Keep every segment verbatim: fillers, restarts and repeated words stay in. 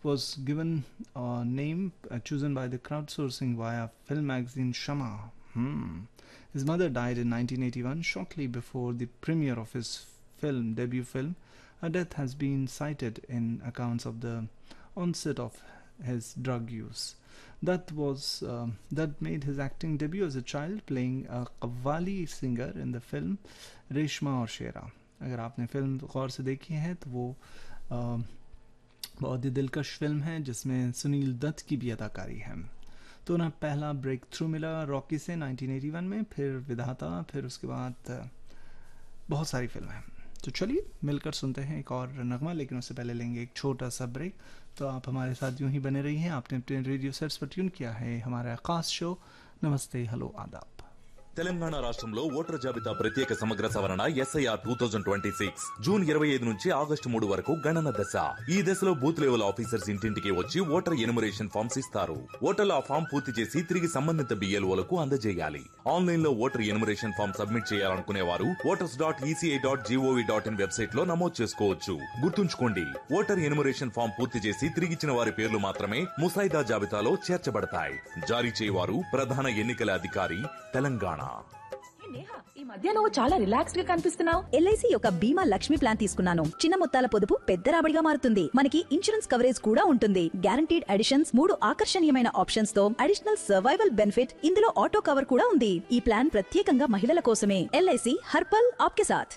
was given a name uh, chosen by the crowdsourcing via film magazine Shama. Hmm. His mother died in nineteen eighty-one, shortly before the premiere of his film, debut film. Her death has been cited in accounts of the onset of his drug use. That was um, that made his acting debut as a child, playing a qawwali singer in the film Reshma और शेरा. अगर आपने film गौर से देखी है तो वो आ, बहुत ही दिलकश फिल्म है जिसमें सुनील दत्त की भी अदाकारी है. तो उन्हें पहला ब्रेक थ्रू मिला रॉकी से नाइनटीन एटी वन में, फिर विधाता, फिर उसके बाद बहुत सारी फिल्में हैं. तो चलिए मिलकर सुनते हैं एक और नगमा, लेकिन उससे पहले लेंगे एक छोटा सा ब्रेक. तो आप हमारे साथ यूं ही बने रहिए. आपने अपने रेडियो सेट्स पर ट्यून किया है हमारा खास शो नमस्ते हेलो आदाब. తెలంగాణ రాష్ట్రంలో ఓటర్ జాబితా ప్రత్యేక సమగ్ర సవరణ SIR two thousand twenty six June ఇరవై ఐదు నుంచి ఆగస్టు మూడు వరకు గణన దశ. ఈ దశలో బూత్ లెవెల్ ఆఫీసర్స్ ఇంటింటికి వచ్చి ఓటర్ ఎనుమరేషన్ ఫామ్స్ ఇస్తారు. ఓటర్లు ఆ ఫామ్ పూర్తి చేసి తిరిగి సంబంధిత బిఎల్ఓలకు అందజేయాలి. ఆన్లైన్ లో ఓటర్ ఎనుమరేషన్ ఫామ్ సబ్మిట్ చేయాలనుకునే వారు voters dot ECI dot GOV dot in website లో నమోదు చేసుకోవచ్చు. గుర్తుంచుకోండి, ఓటర్ ఎనుమరేషన్ ఫామ్ పూర్తి చేసి తిరిగిచ్చిన వారి పేర్లు మాత్రమే ముసాయిదా జాబితాలో చేర్చబడతాయి. జారీ చేయవారు ప్రధాన ఎన్నికల అధికారి తెలంగాణ. నేహా, ఈ మధ్య నువ్వు చాలా రిలాక్స్డ్ గా కనిపిస్తున్నావు. ఎల్ఐసి యొక్క బీమా లక్ష్మి ప్లాన్ తీసుకున్నాను. చిన్న మొత్తాల పొదుపు పెద్ద రాబడిగా మారుతుంది. మనకి ఇన్సూరెన్స్ కవరేజ్ కూడా ఉంటుంది. గ్యారంటీడ్ అడిషన్స్, మూడు ఆకర్షణీయమైన ఆప్షన్స్ తో అడిషనల్ సర్వైవల్ బెనిఫిట్, ఇందులో ఆటో కవర్ కూడా ఉంది. ఈ ప్లాన్ ప్రత్యేకంగా మహిళల కోసమే. ఎల్ఐసి హర్పల్ ఆప్కే సాథ్.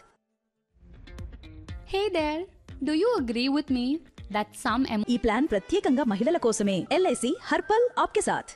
Hey there, do you agree with me that some em- ఈ ప్లాన్ ప్రత్యేకంగా మహిళల కోసమే. ఎల్ఐసి హర్పల్ ఆప్కే సాథ్.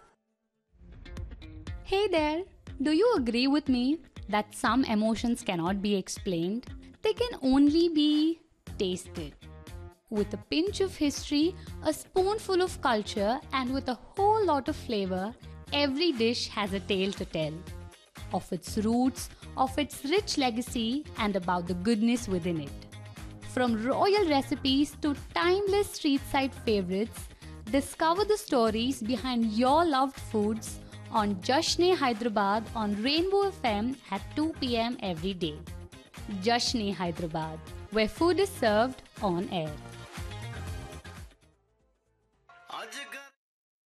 Hey there, do you agree with me that some emotions cannot be explained? They can only be tasted. With a pinch of history, a spoonful of culture, and with a whole lot of flavor, every dish has a tale to tell. Of its roots, of its rich legacy, and about the goodness within it. From royal recipes to timeless street-side favorites, discover the stories behind your loved foods on Jashne Hyderabad on Rainbow F M at two p.m. every day. Jashne Hyderabad, where food is served on air.